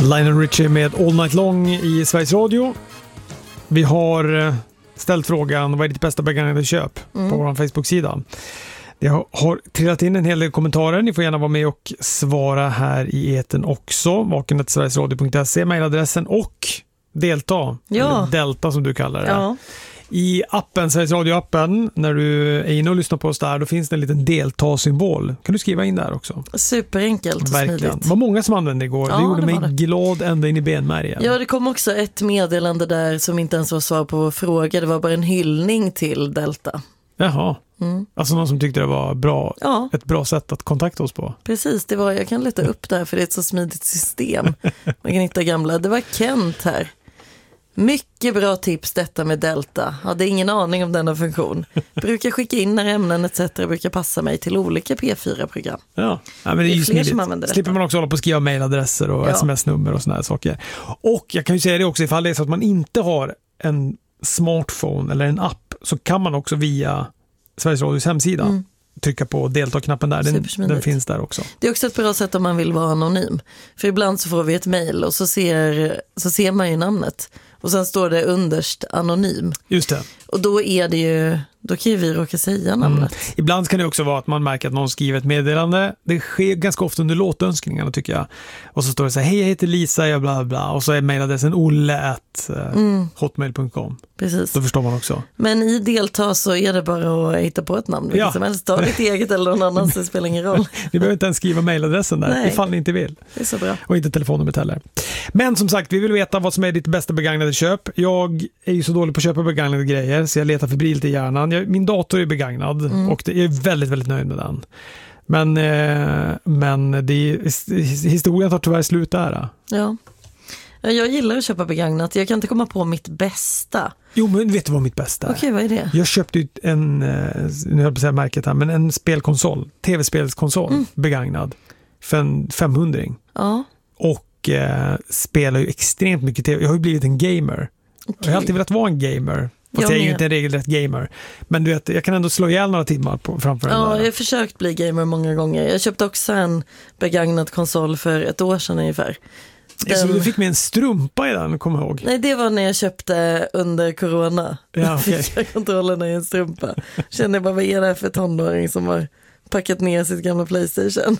Lionel Richie med All Night Long i Sveriges Radio. Vi har ställt frågan, vad är ditt bästa begagnade köp på vår Facebook-sida. Det har trillat in en hel del kommentarer. Ni får gärna vara med och svara här i eten också. vaken@sverigesradio.se, mejladressen och delta. Eller Delta som du kallar det. Ja. I appen, Sveriges Radio-appen, när du är inne och lyssnar på oss där, då finns det en liten delta-symbol. Kan du skriva in där också? Superenkelt och smidigt. Det var många som använde igår. Ja, det gjorde mig glad ända in i benmärgen. Ja, det kom också ett meddelande där som inte ens var svar på vår fråga. Det var bara en hyllning till Delta. Jaha. Alltså någon som tyckte det var bra, ett bra sätt att kontakta oss på. Precis, jag kan leta upp det här för det är ett så smidigt system. Man kan hitta gamla. Det var Kent här. Mycket bra tips detta med Delta. Hade ingen aning om denna funktion. Brukar skicka in när ämnen etc. brukar passa mig till olika P4-program. Ja, men det är ju fler som använder det. Slipper man också hålla på att skriva mejladresser och sms-nummer och såna här saker. Och jag kan ju säga det också, ifall det är så att man inte har en smartphone eller en app, så kan man också via Sveriges Radios hemsida trycka på delta-knappen där. Den finns där också. Det är också ett bra sätt om man vill vara anonym. För ibland så får vi ett mejl och så ser man ju namnet. Och sen står det underst anonym. Just det. Och då är det ju, då kan ju vi råka säga namnet. Ibland kan det också vara att man märker att någon skriver ett meddelande. Det sker ganska ofta under låtönskningarna tycker jag. Och så står det så här, hej jag heter Lisa, jag bla bla. Och så är mejladressen olle@hotmail.com. Precis. Då förstår man också. Men i delta så är det bara att hitta på ett namn. Vilket som helst, ta ditt eget eller någon annans, det spelar ingen roll. Ni behöver inte ens skriva mejladressen där, ifall ni inte vill. Det är så bra. Och inte telefonnumret heller. Men som sagt, vi vill veta vad som är ditt bästa begagnade köp. Jag är ju så dålig på att köpa begagnade grejer så jag letar febrilt i hjärnan. Min dator är begagnad och jag är väldigt, väldigt nöjd med den. Men historien tar tyvärr slut där. Ja. Jag gillar att köpa begagnat. Jag kan inte komma på mitt bästa. Jo, men vet du vad mitt bästa är? Okej, vad är det? Jag köpte nu höll jag på att säga märket här, men en spelkonsol, tv-spelskonsol, begagnad för en 500. Ja. Och spelar ju extremt mycket tv. Jag har ju blivit en gamer. Okay. Jag har alltid velat vara en gamer. Fast jag är ju inte en regelrätt gamer. Men du vet, jag kan ändå slå ihjäl några timmar framför den där. Ja, jag har försökt bli gamer många gånger. Jag köpte också en begagnad konsol för ett år sedan ungefär. Så du fick med en strumpa i den, kom ihåg. Nej, det var när jag köpte under corona. Ja, okay. Fick jag kontrollerna i en strumpa. Kände jag bara, vad är det här för tonåring som har packat ner sitt gamla PlayStation?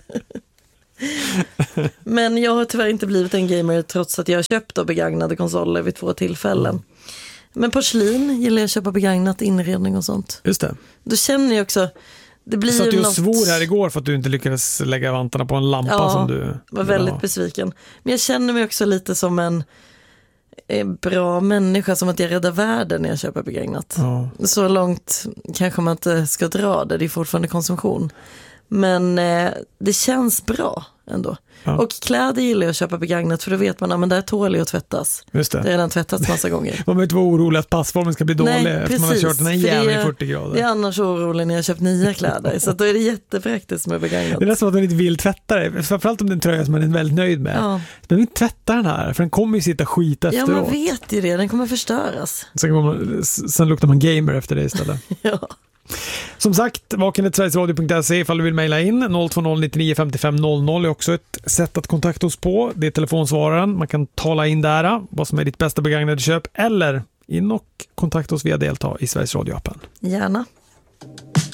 Men jag har tyvärr inte blivit en gamer trots att jag har köpt och begagnade konsoler vid 2 tillfällen. Men porslin gillar jag att köpa begagnat, inredning och sånt. Just det. Då känner jag också, det blir så att du något... svor här igår för att du inte lyckades lägga vantarna på en lampa som du... var väldigt besviken. Men jag känner mig också lite som en bra människa, som att jag räddar världen när jag köper begagnat. Ja. Så långt kanske man inte ska dra det är fortfarande konsumtion. Men det känns bra ändå. Ja. Och kläder gillar jag att köpa begagnat, för då vet man att men där tål jag att tvättas. Just det. Det har redan tvättats massa gånger. Man behöver inte vara orolig att passformen ska bli dålig. Nej, efter man har kört den här jävla 40 grader. Det är annars orolig när jag har köpt nya kläder. Så då är det jättepraktiskt med begagnat. Det är nästan att man inte vill tvätta det. Framförallt om det är en tröja som man är väldigt nöjd med. Ja. Men vi tvättar den här, för den kommer ju sitta skit efteråt. Ja, man vet ju det. Den kommer förstöras. Sen luktar man gamer efter det istället. Ja. Som sagt, vaken@sverigesradio.se ifall du vill mejla in. 020 99 55 00 är också ett sätt att kontakta oss på. Det är telefonsvararen. Man kan tala in där vad som är ditt bästa begagnade köp, eller in och kontakta oss via delta i Sveriges Radio-appen. Gärna.